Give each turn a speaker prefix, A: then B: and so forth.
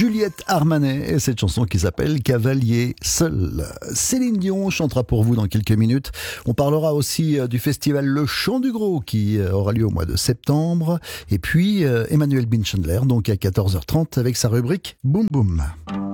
A: Juliette Armanet et cette chanson qui s'appelle Cavalier seul. Céline Dion chantera pour vous dans quelques minutes. On parlera aussi du festival Le Chant du Gros qui aura lieu au mois de septembre. Et puis Emmanuel Binchandler, donc à 14h30 avec sa rubrique Boum Boum.